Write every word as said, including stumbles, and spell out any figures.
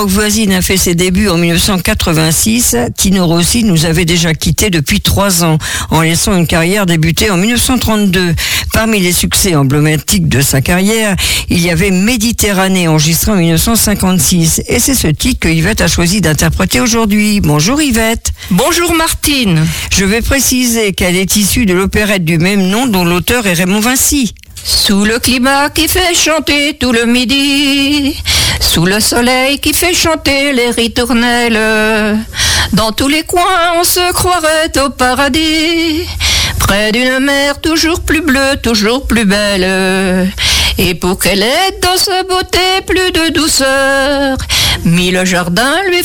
Rock Voisine a fait ses débuts en dix-neuf cent quatre-vingt-six. Tino Rossi nous avait déjà quittés depuis trois ans, en laissant une carrière débutée en dix-neuf cent trente-deux. Parmi les succès emblématiques de sa carrière, il y avait Méditerranée, enregistré en dix-neuf cent cinquante-six. Et c'est ce titre que Yvette a choisi d'interpréter aujourd'hui. Bonjour Yvette. Bonjour Martine. Je vais préciser qu'elle est issue de l'opérette du même nom dont l'auteur est Raymond Vinci. Sous le climat qui fait chanter tout le midi, sous le soleil qui fait chanter les ritournelles, dans tous les coins on se croirait au paradis, près d'une mer toujours plus bleue, toujours plus belle. Et pour qu'elle ait dans sa beauté plus de douceur, mille jardins lui